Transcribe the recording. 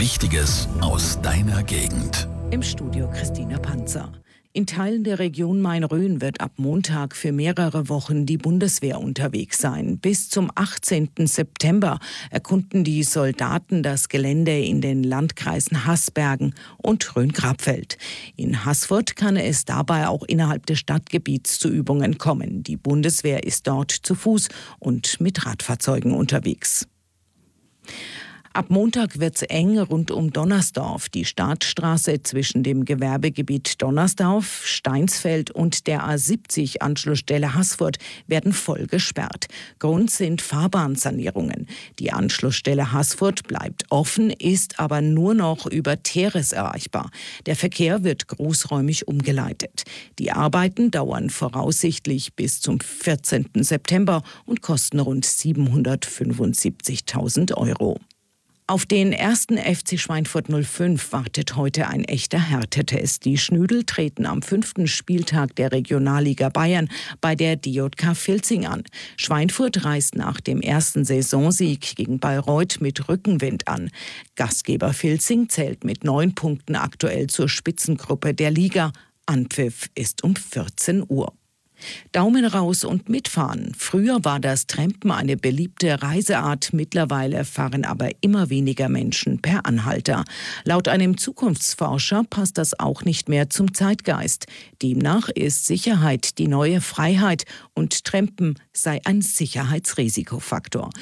Wichtiges aus deiner Gegend. Im Studio Christina Panzer. In Teilen der Region Main-Rhön wird ab Montag für mehrere Wochen die Bundeswehr unterwegs sein. Bis zum 18. September erkunden die Soldaten das Gelände in den Landkreisen Haßbergen und Rhön-Grabfeld. In Haßfurt kann es dabei auch innerhalb des Stadtgebiets zu Übungen kommen. Die Bundeswehr ist dort zu Fuß und mit Radfahrzeugen unterwegs. Ab Montag wird's eng rund um Donnersdorf. Die Startstraße zwischen dem Gewerbegebiet Donnersdorf, Steinsfeld und der A70-Anschlussstelle Haßfurt werden voll gesperrt. Grund sind Fahrbahnsanierungen. Die Anschlussstelle Haßfurt bleibt offen, ist aber nur noch über Teres erreichbar. Der Verkehr wird großräumig umgeleitet. Die Arbeiten dauern voraussichtlich bis zum 14. September und kosten rund 775.000 €. Auf den ersten FC Schweinfurt 05 wartet heute ein echter Härtetest. Die Schnüdel treten am 5. Spieltag der Regionalliga Bayern bei der DJK Vilzing an. Schweinfurt reist nach dem ersten Saisonsieg gegen Bayreuth mit Rückenwind an. Gastgeber Vilzing zählt mit 9 Punkten aktuell zur Spitzengruppe der Liga. Anpfiff ist um 14 Uhr. Daumen raus und mitfahren. Früher war das Trampen eine beliebte Reiseart, mittlerweile fahren aber immer weniger Menschen per Anhalter. Laut einem Zukunftsforscher passt das auch nicht mehr zum Zeitgeist. Demnach ist Sicherheit die neue Freiheit und Trampen sei ein Sicherheitsrisikofaktor.